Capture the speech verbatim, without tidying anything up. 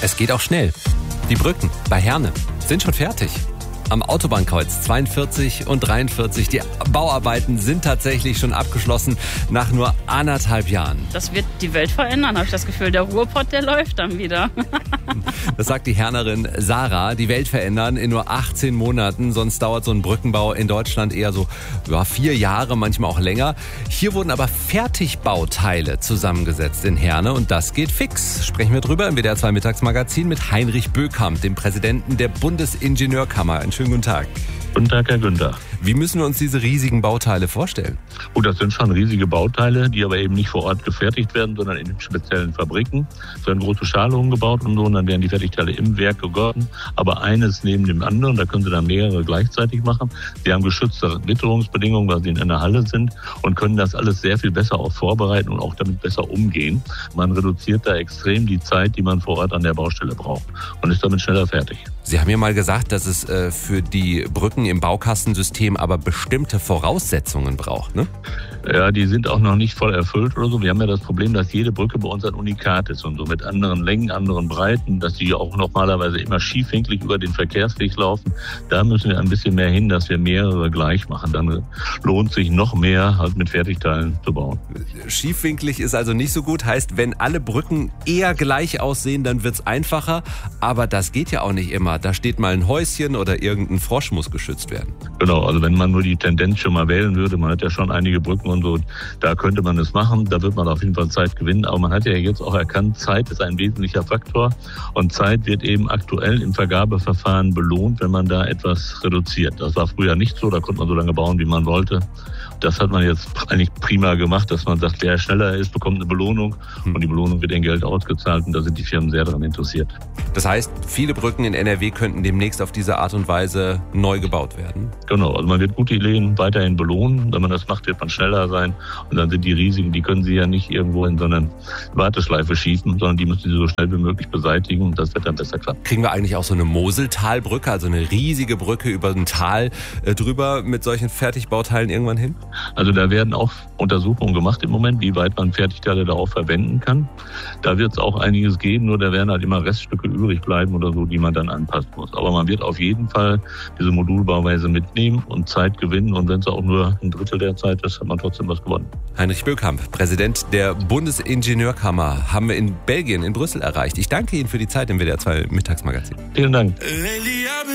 Es geht auch schnell. Die Brücken bei Herne sind schon fertig. Am Autobahnkreuz zweiundvierzig und dreiundvierzig. Die Bauarbeiten sind tatsächlich schon abgeschlossen nach nur anderthalb Jahren. Das wird die Welt verändern, habe ich das Gefühl. Der Ruhrpott, der läuft dann wieder. Das sagt die Hernerin Sarah. Die Welt verändern in nur achtzehn Monaten. Sonst dauert so ein Brückenbau in Deutschland eher so ja, vier Jahre, manchmal auch länger. Hier wurden aber Fertigbauteile zusammengesetzt in Herne und das geht fix. Sprechen wir drüber im W D R zwei Mittagsmagazin mit Heinrich Bökamp, dem Präsidenten der Bundesingenieurkammer. Einen schönen guten Tag. Guten Tag, Herr Günther. Wie müssen wir uns diese riesigen Bauteile vorstellen? Oh, das sind schon riesige Bauteile, die aber eben nicht vor Ort gefertigt werden, sondern in speziellen Fabriken. Es werden große Schalungen gebaut und so, und dann werden die Fertigteile im Werk gegossen, aber eines neben dem anderen, da können Sie dann mehrere gleichzeitig machen. Sie haben geschützte Witterungsbedingungen, weil Sie in einer Halle sind und können das alles sehr viel besser auch vorbereiten und auch damit besser umgehen. Man reduziert da extrem die Zeit, die man vor Ort an der Baustelle braucht und ist damit schneller fertig. Sie haben ja mal gesagt, dass es äh, für die Brücken im Baukastensystem aber bestimmte Voraussetzungen braucht, ne? Ja, die sind auch noch nicht voll erfüllt oder so. Wir haben ja das Problem, dass jede Brücke bei uns ein Unikat ist und so mit anderen Längen, anderen Breiten, dass die auch normalerweise immer schiefwinklig über den Verkehrsweg laufen. Da müssen wir ein bisschen mehr hin, dass wir mehrere gleich machen. Dann lohnt sich noch mehr, halt mit Fertigteilen zu bauen. Schiefwinklig ist also nicht so gut. Heißt, wenn alle Brücken eher gleich aussehen, dann wird's einfacher. Aber das geht ja auch nicht immer. Da steht mal ein Häuschen oder irgendein Frosch muss geschützt werden. Genau, also wenn man nur die Tendenz schon mal wählen würde, man hat ja schon einige Brücken und so, da könnte man es machen, da wird man auf jeden Fall Zeit gewinnen. Aber man hat ja jetzt auch erkannt, Zeit ist ein wesentlicher Faktor und Zeit wird eben aktuell im Vergabeverfahren belohnt, wenn man da etwas reduziert. Das war früher nicht so, da konnte man so lange bauen, wie man wollte. Das hat man jetzt eigentlich prima gemacht, dass man sagt, wer schneller ist, bekommt eine Belohnung und die Belohnung wird in Geld ausgezahlt und da sind die Firmen sehr daran interessiert. Das heißt, viele Brücken in N R W könnten demnächst auf diese Art und Weise neu gebaut werden? Genau, also man wird gute Ideen weiterhin belohnen. Wenn man das macht, wird man schneller sein und dann sind die riesigen, die können Sie ja nicht irgendwo in so eine Warteschleife schießen, sondern die müssen Sie so schnell wie möglich beseitigen und das wird dann besser klappen. Kriegen wir eigentlich auch so eine Moseltalbrücke, also eine riesige Brücke über ein Tal äh, drüber mit solchen Fertigbauteilen irgendwann hin? Also da werden auch Untersuchungen gemacht im Moment, wie weit man Fertigteile darauf verwenden kann. Da wird es auch einiges geben, nur da werden halt immer Reststücke übrig bleiben oder so, die man dann anpassen muss. Aber man wird auf jeden Fall diese Modulbauweise mitnehmen und Zeit gewinnen. Und wenn es auch nur ein Drittel der Zeit ist, hat man trotzdem was gewonnen. Heinrich Bökamp, Präsident der Bundesingenieurkammer, haben wir in Belgien, in Brüssel erreicht. Ich danke Ihnen für die Zeit im W D R zwei Mittagsmagazin. Vielen Dank.